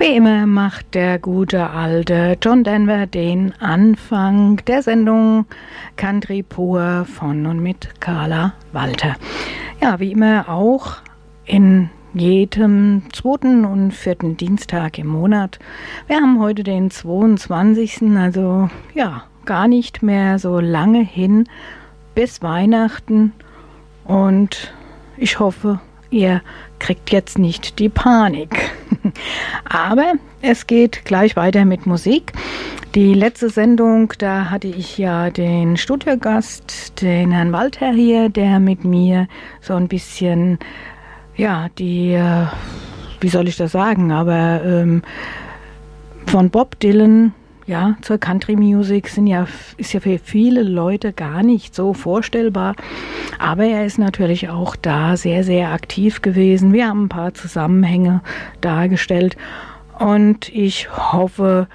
Wie immer macht der gute alte John Denver den Anfang der Sendung Country pur von und mit Carla Walter. Ja, wie immer auch in jedem zweiten und vierten Dienstag im Monat. Wir haben heute den 22., also ja, gar nicht mehr so lange hin bis Weihnachten und ich hoffe, ihr kriegt jetzt nicht die Panik. Aber es geht gleich weiter mit Musik. Die letzte Sendung, da hatte ich ja den Studiogast, den Herrn Walter hier, der mit mir so ein bisschen, ja, wie soll ich das sagen, aber von Bob Dylan, ja, zur Country Music ist ja für viele Leute gar nicht so vorstellbar. Aber er ist natürlich auch da sehr, sehr aktiv gewesen. Wir haben ein paar Zusammenhänge dargestellt. Und ich hoffe,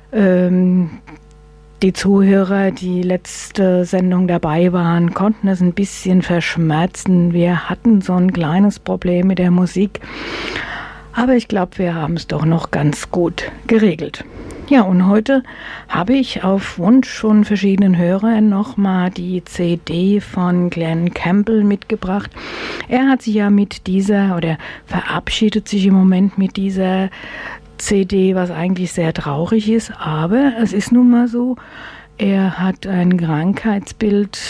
die Zuhörer, die letzte Sendung dabei waren, konnten es ein bisschen verschmerzen. Wir hatten so ein kleines Problem mit der Musik. Aber ich glaube, wir haben es doch noch ganz gut geregelt. Ja, und heute habe ich auf Wunsch von verschiedenen Hörern nochmal die CD von Glen Campbell mitgebracht. Er hat sich ja mit dieser, oder verabschiedet sich im Moment mit dieser CD, was eigentlich sehr traurig ist, aber es ist nun mal so, er hat ein Krankheitsbild,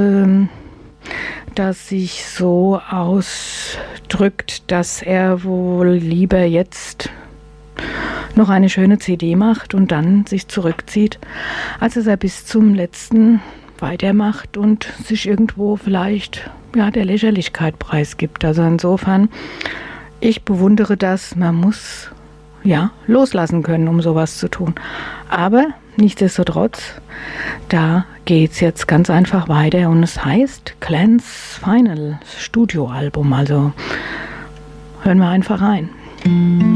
das sich so ausdrückt, dass er wohl lieber jetzt noch eine schöne CD macht und dann sich zurückzieht, als dass er bis zum letzten weitermacht und sich irgendwo vielleicht der Lächerlichkeit preisgibt. Also insofern, ich bewundere das, man muss loslassen können, um sowas zu tun. Aber nichtsdestotrotz, da geht's jetzt ganz einfach weiter und es heißt Glens Final Studioalbum. Also hören wir einfach rein.